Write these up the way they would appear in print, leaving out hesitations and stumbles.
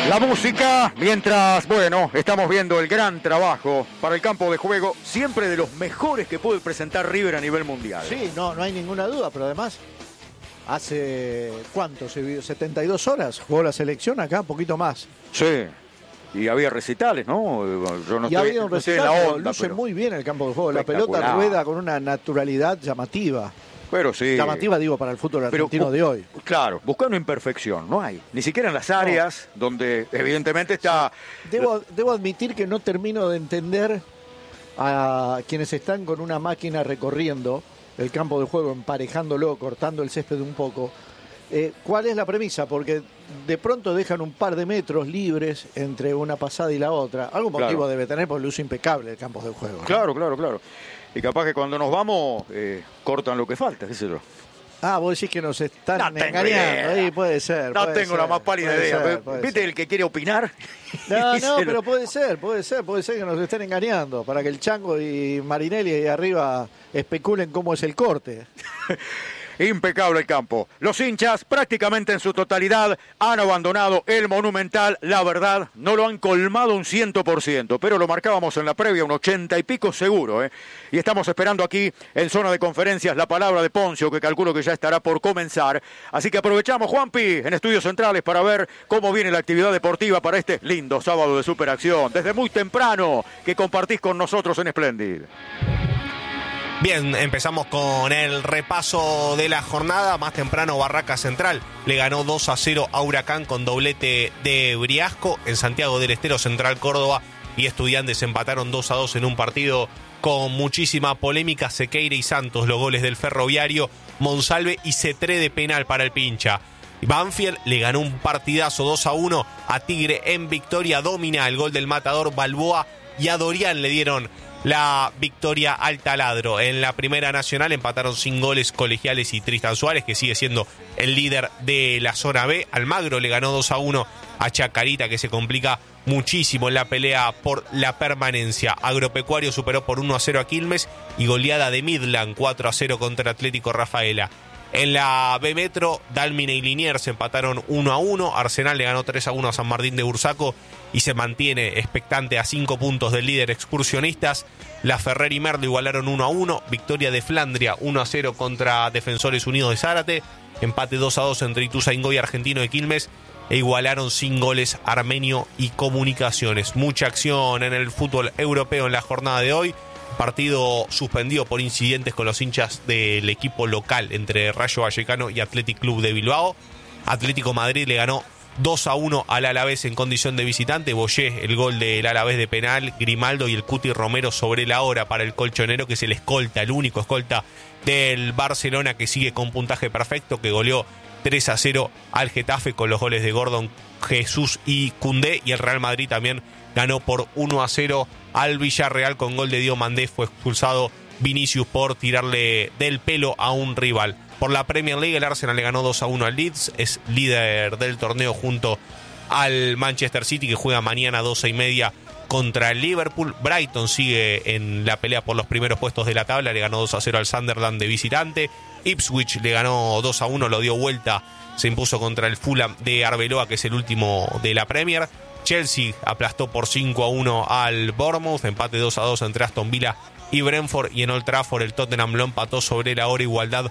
La música, mientras, bueno, estamos viendo el gran trabajo para el campo de juego, siempre de los mejores que puede presentar River a nivel mundial. Sí, no hay ninguna duda, pero además, hace, ¿cuánto se vio? 72 horas jugó la selección acá, un poquito más. Sí, y había recitales, ¿no? Yo no y estoy, había un no estoy recital, en la pero onda, luce pero muy bien el campo de juego. La pelota espectacular. rueda con una naturalidad llamativa. Pero sí. Llamativa, digo, para el fútbol argentino de hoy. Claro, buscando imperfección, no hay. Ni siquiera en las áreas donde evidentemente está... Debo admitir que no termino de entender a quienes están con una máquina recorriendo el campo de juego, emparejándolo, cortando el césped un poco. ¿Cuál es la premisa? Porque de pronto dejan un par de metros libres entre una pasada y la otra. Algún motivo Claro. debe tener por el uso impecable del campo de juego, ¿no? Claro. Y capaz que cuando nos vamos, cortan lo que falta, qué sé yo. Ah, vos decís que nos están No tengo engañando. idea. Ahí puede ser. No puede tengo ser, la más pálida puede idea. ser, puede ¿Viste ser. el que quiere opinar? No, pero puede ser que nos estén engañando, para que el Chango y Marinelli ahí arriba especulen cómo es el corte. Impecable el campo. Los hinchas prácticamente en su totalidad han abandonado el Monumental. La verdad, no lo han colmado un 100%, pero lo marcábamos en la previa, un 80 y pico seguro, ¿eh? Y estamos esperando aquí en zona de conferencias la palabra de Poncio, que calculo que ya estará por comenzar. Así que aprovechamos, Juanpi, en Estudios Centrales para ver cómo viene la actividad deportiva para este lindo sábado de superacción. Desde muy temprano que compartís con nosotros en Splendid. Bien, empezamos con el repaso de la jornada. Más temprano, Barraca Central le ganó 2-0 a Huracán con doblete de Briasco. En Santiago del Estero, Central Córdoba y Estudiantes empataron 2-2 en un partido con muchísima polémica. Sequeira y Santos, los goles del Ferroviario, Monsalve y Cetré de penal para el Pincha. Banfield le ganó un partidazo 2-1 a Tigre en victoria. Domina el gol del Matador Balboa y a Dorian le dieron la victoria al Taladro. En la Primera Nacional empataron sin goles Colegiales y Tristan Suárez, que sigue siendo el líder de la zona B. Almagro le ganó 2-1 a Chacarita, que se complica muchísimo en la pelea por la permanencia. Agropecuario superó por 1-0 a Quilmes y goleada de Midland 4-0 contra Atlético Rafaela. En la B Metro, Dálmine y Liniers empataron 1-1. Arsenal le ganó 3-1 a San Martín de Bursaco y se mantiene expectante a 5 puntos del líder Excursionistas. La Ferrer y Merlo igualaron 1-1. Victoria de Flandria 1-0 contra Defensores Unidos de Zárate. Empate 2-2 entre Ituzaingó y Argentino de Quilmes. E igualaron sin goles Armenio y Comunicaciones. Mucha acción en el fútbol europeo en la jornada de hoy. Partido suspendido por incidentes con los hinchas del equipo local entre Rayo Vallecano y Athletic Club de Bilbao. Atlético Madrid le ganó 2-1 al Alavés en condición de visitante. Boyé, el gol del Alavés de penal, Grimaldo y el Cuti Romero sobre la hora para el colchonero, que es el escolta, el único escolta del Barcelona, que sigue con puntaje perfecto, que goleó 3-0 al Getafe con los goles de Gordon, Jesús y Koundé. Y el Real Madrid también ganó por 1-0 al Villarreal con gol de Diomandé. Fue expulsado Vinicius por tirarle del pelo a un rival. Por la Premier League, el Arsenal le ganó 2-1 al Leeds. Es líder del torneo junto al Manchester City, que juega mañana 12:30 contra el Liverpool. Brighton sigue en la pelea por los primeros puestos de la tabla. Le ganó 2-0 al Sunderland de visitante. Ipswich le ganó 2-1, lo dio vuelta. Se impuso contra el Fulham de Arbeloa, que es el último de la Premier. Chelsea aplastó por 5-1 al Bournemouth. Empate 2-2 entre Aston Villa y Brentford. Y en Old Trafford el Tottenham lo empató sobre la hora, igualdad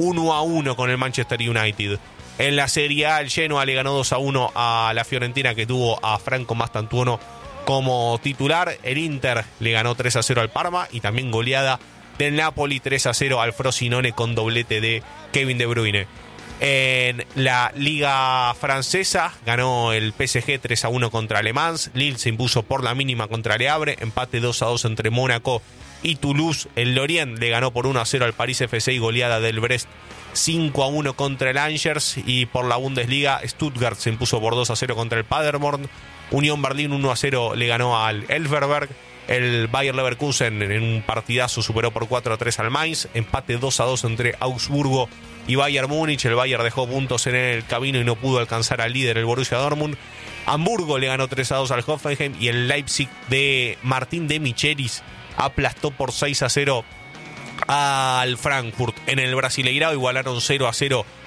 1-1 con el Manchester United. En la Serie A, el Genoa le ganó 2-1 a la Fiorentina, que tuvo a Franco Mastantuono como titular. El Inter le ganó 3-0 al Parma y también goleada del Napoli 3-0 al Frosinone con doblete de Kevin De Bruyne. En la Liga Francesa ganó el PSG 3-1 contra Le Mans. Lille se impuso por la mínima contra Le Havre. Empate 2-2 entre Mónaco y Toulouse. El Lorient le ganó por 1-0 al París FC y goleada del Brest 5-1 contra el Angers. Y por la Bundesliga, Stuttgart se impuso por 2-0 contra el Paderborn. Unión Berlín 1-0 le ganó al Elfsberg. El Bayer Leverkusen en un partidazo superó por 4-3 al Mainz. Empate 2-2 entre Augsburgo y Bayern Múnich. El Bayern dejó puntos en el camino y no pudo alcanzar al líder, el Borussia Dortmund. Hamburgo le ganó 3-2 al Hoffenheim y el Leipzig de Martín de Michelis aplastó por 6-0 al Frankfurt. En el Brasileirao igualaron 0-0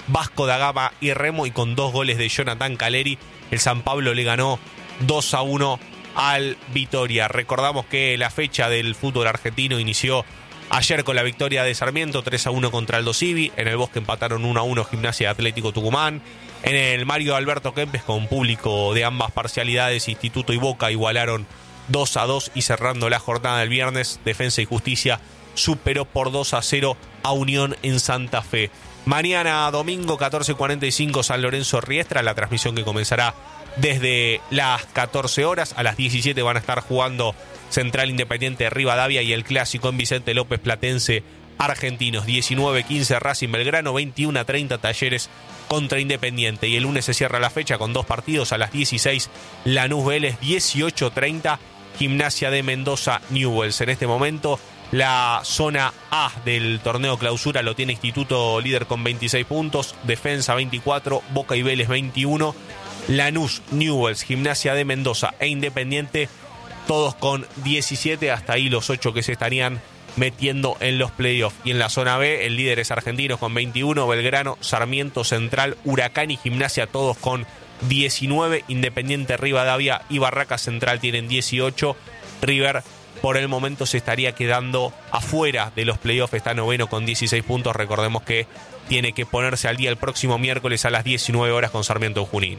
Vasco da Gama y Remo, y con 2 goles de Jonathan Caleri, el San Pablo le ganó 2-1 al Vitória. Recordamos que la fecha del fútbol argentino inició ayer con la victoria de Sarmiento 3-1 contra Aldo Civi. En el Bosque empataron 1-1 Gimnasia y Atlético Tucumán. En el Mario Alberto Kempes, con público de ambas parcialidades, Instituto y Boca igualaron 2-2, y cerrando la jornada del viernes, Defensa y Justicia superó por 2-0 a Unión en Santa Fe. Mañana domingo 14:45 San Lorenzo Riestra, la transmisión que comenzará desde las 14 horas. A las 17 van a estar jugando Central Independiente de Rivadavia y el clásico en Vicente López Platense Argentinos. 19:15 Racing Belgrano, 21:30 Talleres contra Independiente. Y el lunes se cierra la fecha con 2 partidos. A las 16 Lanús Vélez, 18:30 Gimnasia de Mendoza Newell's. En este momento la zona A del torneo clausura lo tiene Instituto líder con 26 puntos, Defensa 24, Boca y Vélez 21, Lanús, Newell's, Gimnasia de Mendoza e Independiente todos con 17, hasta ahí los 8 que se estarían metiendo en los playoffs. Y en la zona B el líder es Argentinos con 21, Belgrano, Sarmiento, Central, Huracán y Gimnasia todos con 19, Independiente, Rivadavia y Barracas Central tienen 18, River por el momento se estaría quedando afuera de los playoffs, está noveno con 16 puntos. Recordemos que tiene que ponerse al día el próximo miércoles a las 19 horas con Sarmiento en Junín.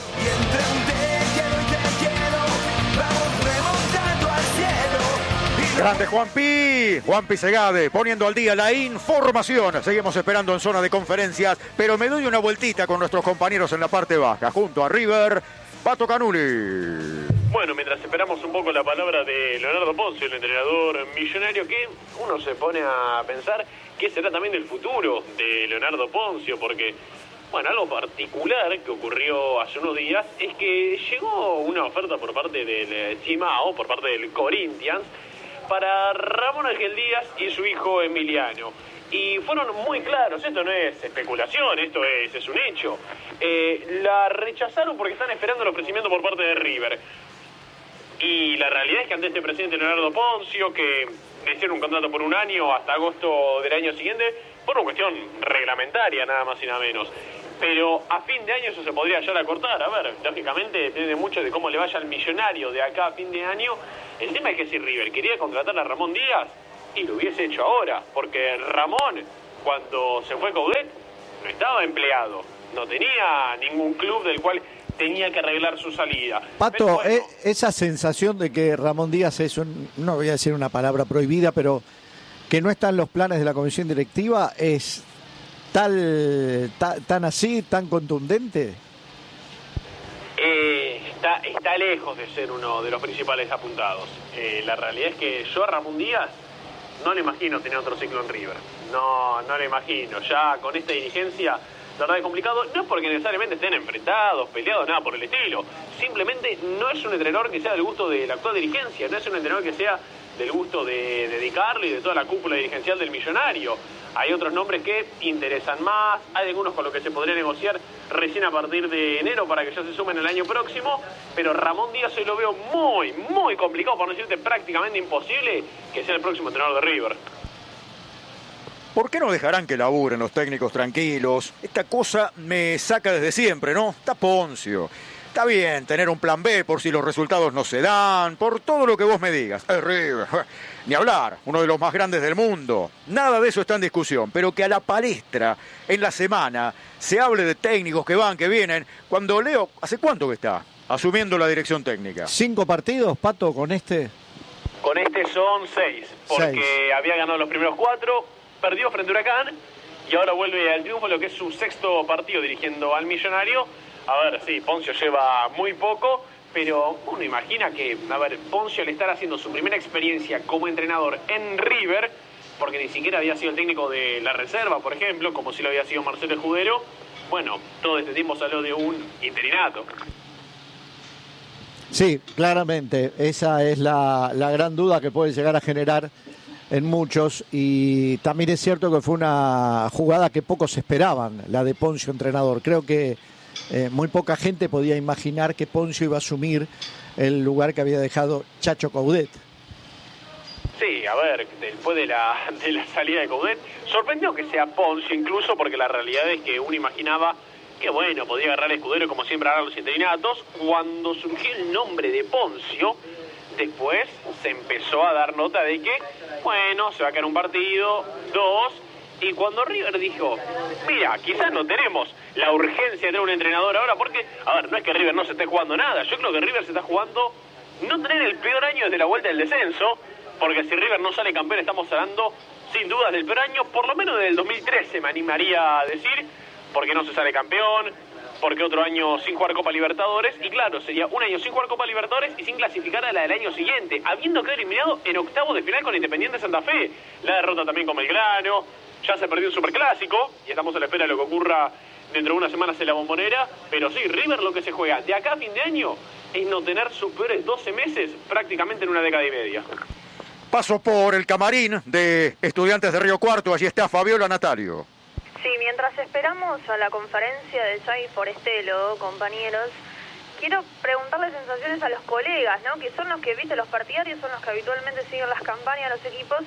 Grande Juanpi Segade, poniendo al día la información. Seguimos esperando en zona de conferencias, pero me doy una vueltita con nuestros compañeros en la parte baja, junto a River, Pato Canuli. Bueno, mientras esperamos un poco la palabra de Leonardo Ponzio, el entrenador millonario, que uno se pone a pensar qué será también del futuro de Leonardo Ponzio, porque, bueno, algo particular que ocurrió hace unos días es que llegó una oferta por parte del Cimao, por parte del Corinthians, para Ramón Ángel Díaz y su hijo Emiliano. Y fueron muy claros, esto no es especulación, esto es un hecho. La rechazaron porque están esperando el ofrecimiento por parte de River. Y la realidad es que ante este presidente Leonardo Ponzio, que le hicieron un contrato por un año hasta agosto del año siguiente, por una cuestión reglamentaria, nada más y nada menos. Pero a fin de año eso se podría ya acortar. A ver, lógicamente depende mucho de cómo le vaya al millonario de acá a fin de año. El tema es que si River quería contratar a Ramón Díaz, y lo hubiese hecho ahora, porque Ramón, cuando se fue Coudet, no estaba empleado, no tenía ningún club del cual tenía que arreglar su salida. Pato, bueno, esa sensación de que Ramón Díaz es no voy a decir una palabra prohibida, pero que no está en los planes de la comisión directiva, ¿es tan así, tan contundente? Está lejos de ser uno de los principales apuntados. La realidad es que yo a Ramón Díaz no le imagino tener otro ciclo en River. No le imagino. Ya con esta dirigencia, la verdad es complicado. No es porque necesariamente estén enfrentados, peleados, nada por el estilo. Simplemente no es un entrenador que sea del gusto de la actual dirigencia. No es un entrenador que sea del gusto de dedicarle y de toda la cúpula dirigencial del millonario. Hay otros nombres que interesan más, hay algunos con los que se podría negociar recién a partir de enero para que ya se sumen el año próximo, pero Ramón Díaz hoy lo veo muy, muy complicado, por no decirte prácticamente imposible, que sea el próximo entrenador de River. ¿Por qué no dejarán que laburen los técnicos tranquilos? Esta cosa me saca desde siempre, ¿no? Está Ponzio. Está bien tener un plan B por si los resultados no se dan, por todo lo que vos me digas. River, ni hablar, uno de los más grandes del mundo. Nada de eso está en discusión, pero que a la palestra, en la semana, se hable de técnicos que van, que vienen. Cuando Leo, ¿hace cuánto que está asumiendo la dirección técnica? 5 partidos, Pato, con este. Con este son 6, porque había ganado los primeros 4, perdió frente a Huracán y ahora vuelve al triunfo, lo que es su 6º partido dirigiendo al Millonario. A ver, sí, Ponzio lleva muy poco, pero uno imagina que, Ponzio al estar haciendo su primera experiencia como entrenador en River, porque ni siquiera había sido el técnico de la reserva, por ejemplo, como si lo había sido Marcelo Escudero, bueno, todo este tiempo salió de un interinato. Sí, claramente, esa es la gran duda que puede llegar a generar en muchos, y también es cierto que fue una jugada que pocos esperaban, la de Ponzio entrenador. Creo que muy poca gente podía imaginar que Ponzio iba a asumir el lugar que había dejado Chacho Coudet. Sí, a ver, después de la salida de Coudet, sorprendió que sea Poncio incluso, porque la realidad es que uno imaginaba que bueno, podía agarrar a Escudero como siempre agarrar los interinatos. Cuando surgió el nombre de Poncio, después se empezó a dar nota de que, bueno, se va a caer un partido, 2, y cuando River dijo, mira, quizás no tenemos la urgencia de tener un entrenador ahora, porque, a ver, no es que River no se esté jugando nada, yo creo que River se está jugando no tener el peor año desde la vuelta del descenso, porque si River no sale campeón estamos hablando sin dudas del peor año, por lo menos desde el 2013 me animaría a decir, porque no se sale campeón, porque otro año sin jugar Copa Libertadores, y claro, sería un año sin jugar Copa Libertadores y sin clasificar a la del año siguiente, habiendo quedado eliminado en octavos de final con Independiente Santa Fe, la derrota también con Belgrano, ya se perdió un superclásico, y estamos a la espera de lo que ocurra dentro de unas semanas en la Bombonera, pero sí, River lo que se juega de acá a fin de año es no tener sus peores 12 meses prácticamente en una década y media. Paso por el camarín de Estudiantes de Río Cuarto, allí está Fabiola Natalio. Sí, mientras esperamos a la conferencia de Xavi Forestelo, compañeros, quiero preguntarle sensaciones a los colegas, ¿no? Que son los que, viste, los partidarios son los que habitualmente siguen las campañas de los equipos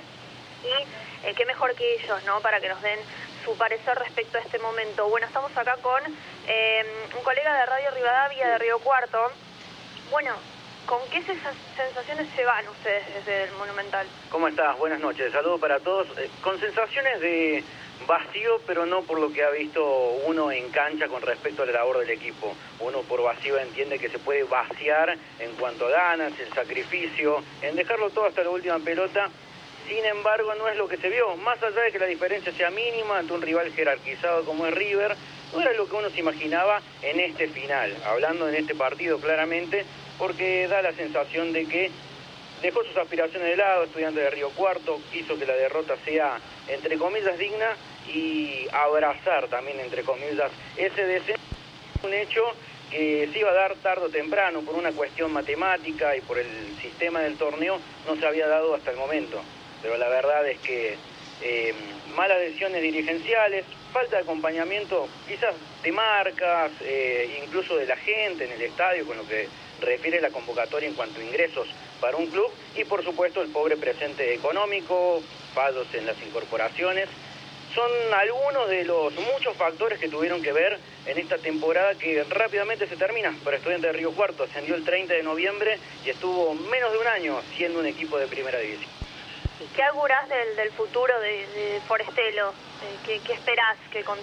y qué mejor que ellos, ¿no? Para que nos den su parecer respecto a este momento. Bueno, estamos acá con un colega de Radio Rivadavia de Río Cuarto. Bueno, ¿con qué sensaciones se van ustedes desde el Monumental? ¿Cómo estás? Buenas noches. Saludos para todos. Con sensaciones de vacío, pero no por lo que ha visto uno en cancha con respecto a la labor del equipo. Uno por vacío entiende que se puede vaciar en cuanto a ganas, el sacrificio, en dejarlo todo hasta la última pelota. Sin embargo, no es lo que se vio. Más allá de que la diferencia sea mínima ante un rival jerarquizado como es River, no era lo que uno se imaginaba en este final. Hablando en este partido claramente, porque da la sensación de que dejó sus aspiraciones de lado, Estudiantes de Río Cuarto, hizo que la derrota sea, entre comillas, digna y abrazar también, entre comillas, ese descenso. Un hecho que se iba a dar tarde o temprano por una cuestión matemática y por el sistema del torneo, no se había dado hasta el momento. Pero la verdad es que malas decisiones dirigenciales, falta de acompañamiento quizás de marcas, incluso de la gente en el estadio, con lo que refiere la convocatoria en cuanto a ingresos para un club, y por supuesto el pobre presente económico, fallos en las incorporaciones. Son algunos de los muchos factores que tuvieron que ver en esta temporada que rápidamente se termina para Estudiantes de Río Cuarto. Ascendió el 30 de noviembre y estuvo menos de un año siendo un equipo de primera división. ¿Qué augurás del futuro de Forestelo? ¿Qué esperás que continúe?